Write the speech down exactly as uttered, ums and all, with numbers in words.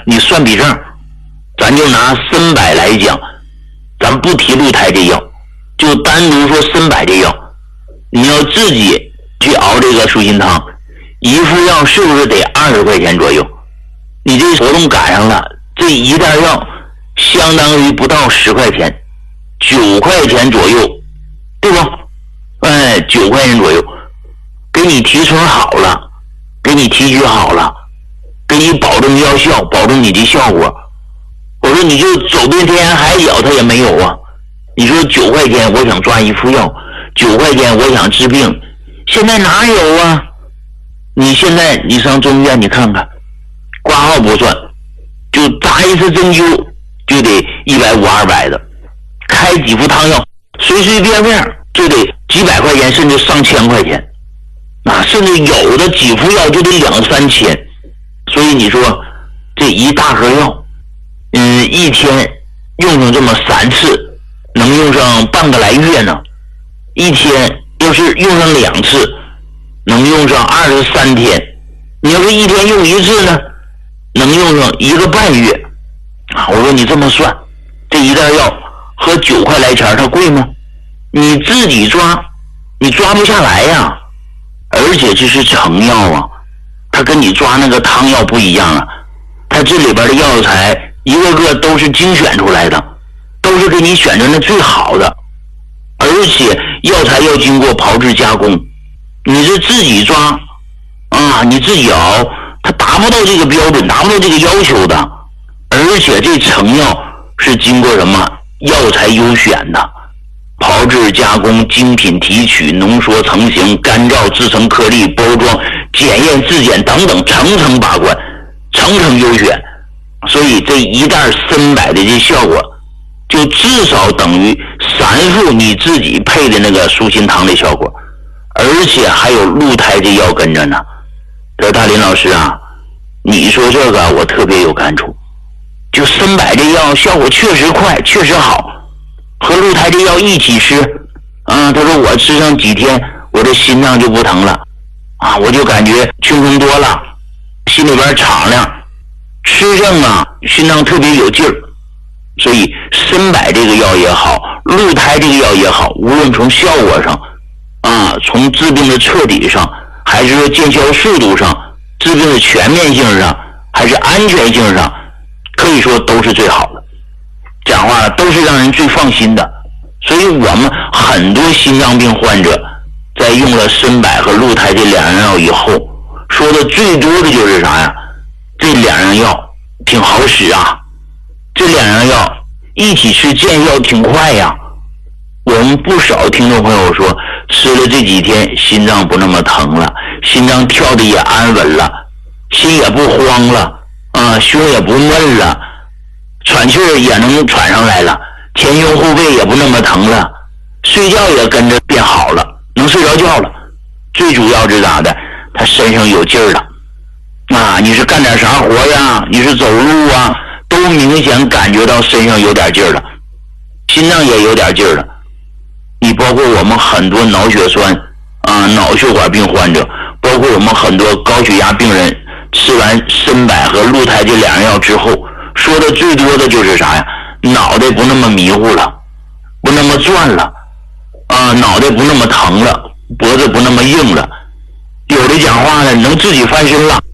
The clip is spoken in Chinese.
你算笔账，咱就拿参柏来讲，咱不提鹿胎这药，就单独说参柏这药，你要自己去熬这个舒心汤，一副药是不是得二十块钱左右？你这活动赶上了，这一袋药相当于不到十块钱，九块钱左右，对不？哎，九块钱左右，给你提纯好了，给你提取好了，给你保证药效，保证你的效果。我说你就走遍天涯海角，它也没有啊。你说九块钱我想抓一副药，九块钱我想治病，现在哪有啊？你现在你上中医院你看看，挂号不算，就扎一次针灸就得一百五二百的，开几副汤药随随便便就得几百块钱甚至上千块钱，啊，甚至有的几副药就得两三千。所以你说这一大盒药，嗯，一天用上这么三次，能用上半个来月呢。一天要是用上两次，能用上二十三天。你要是一天用一次呢，能用上一个半月。啊，我说你这么算，这一袋药和九块来钱它贵吗？你自己抓，你抓不下来呀。而且这是成药啊，它跟你抓那个汤药不一样啊。它这里边的药材一个个都是精选出来的，都是给你选择的最好的，而且药材要经过炮制加工。你是自己抓啊，你自己熬，它达不到这个标准，达不到这个要求的。而且这成药是经过什么药材优选的，炮制加工、精品提取、浓缩成型、干燥制成颗粒、包装、检验质检等等，层层把关，层层优选。所以这一袋参柏的这效果就至少等于三副你自己配的那个舒心汤的效果，而且还有鹿胎这药跟着呢。这大林老师啊，你说这个我特别有感触，就参柏这药效果确实快，确实好，和鹿胎这药一起吃啊，他说我吃上几天我的心脏就不疼了啊，我就感觉轻松多了，心里边敞亮，吃上啊心脏特别有劲儿。所以参柏这个药也好，鹿胎这个药也好，无论从效果上啊，从治病的彻底上，还是说见效速度上，治病的全面性上，还是安全性上，可以说都是最好的。讲话都是让人最放心的。所以我们很多心脏病患者在用了参柏和鹿胎这两样药以后，说的最多的就是啥呀？这两样药挺好使啊，这两样药一起吃见效挺快呀。我们不少听众朋友说，吃了这几天心脏不那么疼了，心脏跳的也安稳了，心也不慌了啊，胸也不闷了，喘气儿也能喘上来了，前胸后背也不那么疼了，睡觉也跟着变好了，能睡着觉了。最主要是咋的？他身上有劲儿了啊！你是干点啥活呀？你是走路啊？都明显感觉到身上有点劲儿了，心脏也有点劲儿了。你包括我们很多脑血栓啊、脑血管病患者，包括我们很多高血压病人，吃完参柏和鹿胎这两样药之后，说的最多的就是啥呀？脑袋不那么迷糊了，不那么转了啊，脑袋不那么疼了，脖子不那么硬了，有的讲话呢能自己翻身了。